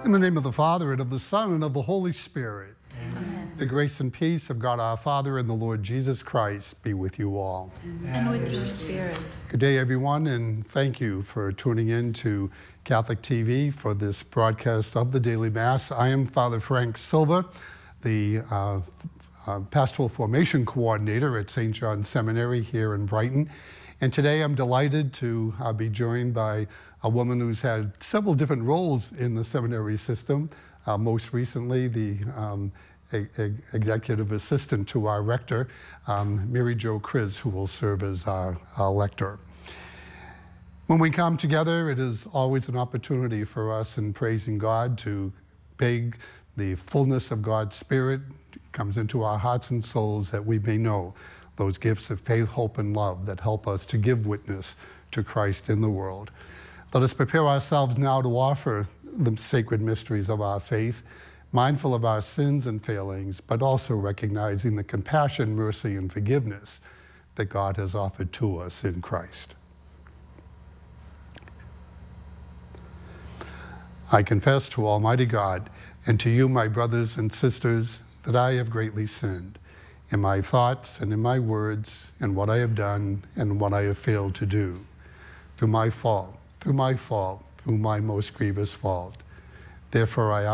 In the name of the Father, and of the Son, and of the Holy Spirit. Amen. The grace and peace of God our Father and the Lord Jesus Christ be with you all. And with your spirit. Good day, everyone, and thank you for tuning in to Catholic TV for this broadcast of the Daily Mass. I am Father Frank Silva, the Pastoral Formation Coordinator at St. John's Seminary here in Brighton. And today I'm delighted to be joined by a woman who's had several different roles in the seminary system. Most recently, the executive assistant to our rector, Mary Jo Kriz, who will serve as our lector. When we come together, it is always an opportunity for us in praising God to beg the fullness of God's Spirit comes into our hearts and souls, that we may know those gifts of faith, hope, and love that help us to give witness to Christ in the world. Let us prepare ourselves now to offer the sacred mysteries of our faith, mindful of our sins and failings, but also recognizing the compassion, mercy, and forgiveness that God has offered to us in Christ. I confess to Almighty God and to you, my brothers and sisters, that I have greatly sinned in my thoughts and in my words, and what I have done and what I have failed to do, through my fault, through my most grievous fault. Therefore I